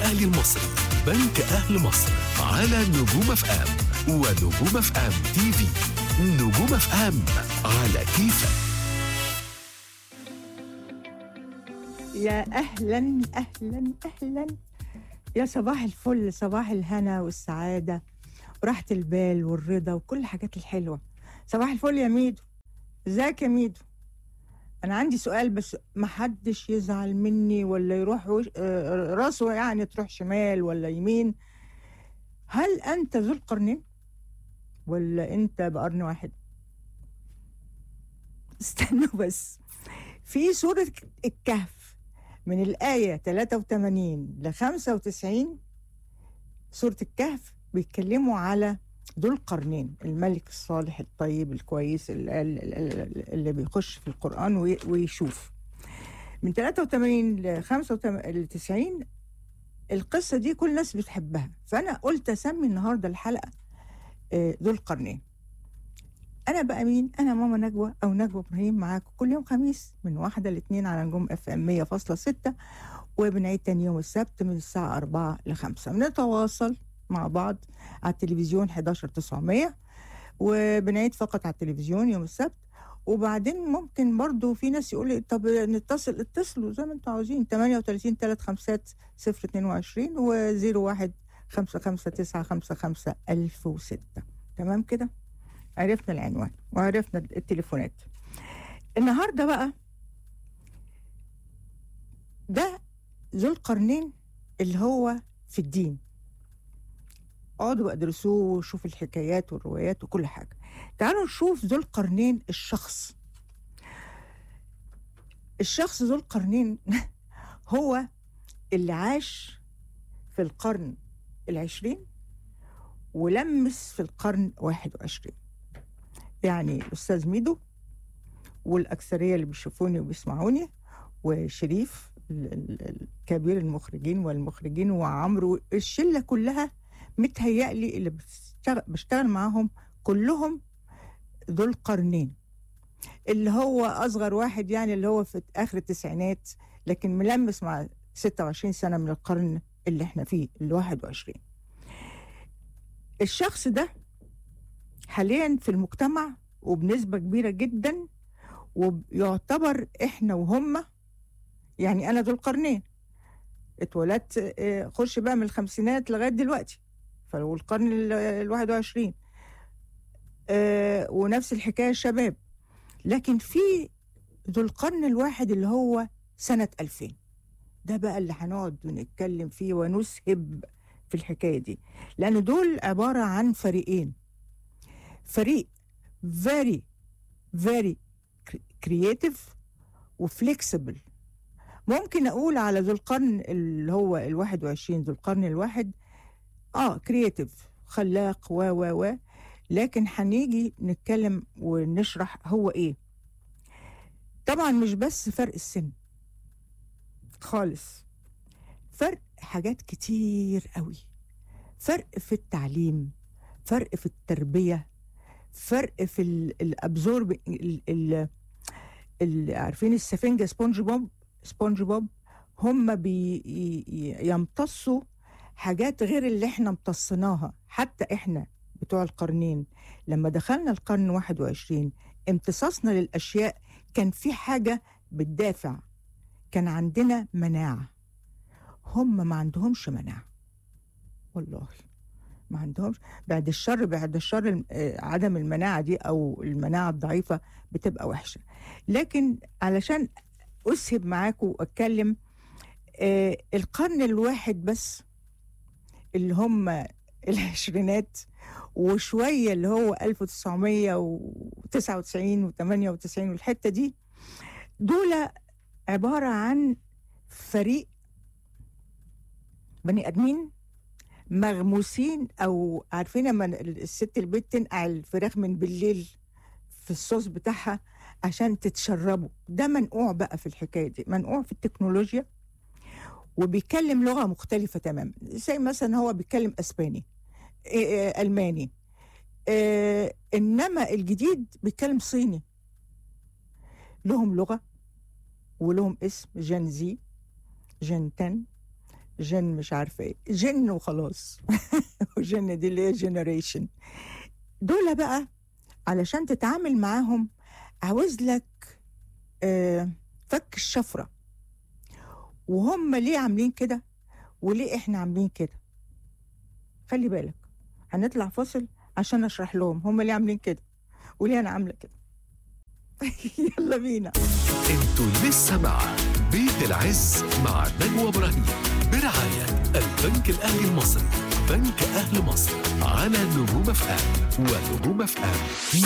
الأهلي المصري بنك أهل مصر على نجوم اف ام ونجوم اف ام تي في. نجوم اف ام على كيفك. يا أهلا أهلا أهلا، يا صباح الفل، صباح الهنا والسعادة وراحة البال والرضا وكل الحاجات الحلوة. صباح الفل يا ميدو، ازيك يا ميدو؟ أنا عندي سؤال بس محدش يزعل مني ولا يروح راسه يعني تروح شمال ولا يمين. هل أنت ذو القرنين ولا أنت بقرن واحد؟ استنوا بس. في سورة الكهف من الآية 83 ل 95، سورة الكهف بيتكلموا على ذو القرنين، الملك الصالح الطيب الكويس اللي بيخش في القرآن ويشوف. من 83 ل 95 القصة دي كل الناس بتحبها، فأنا قلت أسمي النهاردة الحلقة ذو القرنين. أنا بقى مين؟ أنا ماما نجوى أو نجوى إبراهيم، معاكم كل يوم خميس من 1 ل2 على نجوم اف ام 100.6، وبنعيد تاني يوم السبت من الساعة 4 ل 5. بنتواصل مع بعض على التلفزيون 11900، وبنعيد فقط على التلفزيون يوم السبت. وبعدين ممكن برضو في ناس يقول لي طب اتصلوا زي ما انتوا عاوزين، 38 350 022 و01 55955 1006. تمام كده؟ عرفنا العنوان وعرفنا التليفونات. النهارده بقى ده ذو القرنين اللي هو في الدين. اقعدوا ادرسوه وشوفوا الحكايات والروايات وكل حاجه. تعالوا نشوف ذو القرنين الشخص ذو القرنين هو اللي عاش في القرن 20 ولمس في القرن 21. يعني الأستاذ ميدو والأكثرية اللي بيشوفوني وبيسمعوني وشريف الكبير المخرجين والمخرجين وعمرو، الشلة كلها متهيألي اللي بشتغل معاهم كلهم ذو القرنين. اللي هو أصغر واحد يعني اللي هو في آخر التسعينات، لكن ملمس مع 26 سنة من القرن اللي احنا فيه ال21. الشخص ده حاليا في المجتمع وبنسبة كبيرة جدا، ويعتبر احنا وهم، يعني انا ذو القرنين اتولدت خش بقى من الخمسينات لغاية دلوقتي، فلو القرن 21 ونفس الحكاية الشباب. لكن في ذو القرن الواحد اللي هو سنة 2000، ده بقى اللي هنقعد ونتكلم فيه ونسهب في الحكاية دي، لأن دول عبارة عن فريقين. فريق very very creative وflexible. ممكن أقول على ذو القرن اللي هو 21 ذو القرن الواحد creative خلاق و لكن هنيجي نتكلم ونشرح هو إيه. طبعا مش بس فرق السن خالص، فرق حاجات كتير قوي. فرق في التعليم، فرق في التربية، فرق في الابزورب عارفين السفنجة سبونج بوب هم يمتصوا حاجات غير اللي احنا امتصناها. حتى احنا بتوع القرنين لما دخلنا القرن 21 امتصاصنا للأشياء كان في حاجة بتدافع، كان عندنا مناعة. هم ما عندهمش مناعة، والله ما عندهمش. بعد الشر عدم المناعة دي أو المناعة الضعيفة بتبقى وحشة. لكن علشان أسهب معاكم وأتكلم، القرن الواحد بس اللي هم العشرينات وشوية اللي هو 1999 و98 والحتة دي، دول عبارة عن فريق بني آدمين مغموسين، او عارفين لما الست البيت تنقع الفراخ من بالليل في الصوص بتاعها عشان تتشربه، ده منقوع بقى في الحكايه دي، منقوع في التكنولوجيا وبيتكلم لغه مختلفه تماما. زي مثلا هو بيتكلم اسباني، الماني، انما الجديد بيتكلم صيني. لهم لغه ولهم اسم، جين زي، جين 10، جن مش عارفة ايه، جن وخلاص. وجن دي اللي هي جنريشن. دول بقى علشان تتعامل معاهم عاوز لك فك الشفرة. وهم ليه عاملين كده وليه احنا عاملين كده؟ خلي بالك، هنطلع فاصل عشان اشرح لهم هم ليه عاملين كده وليه انا عاملة كده. يلا بينا. انتوا لسه مع بيت العز مع نجوى إبراهيم برعاية البنك الأهلي المصري، بنك أهل مصر، على نجوم اف ام ونجوم اف ام.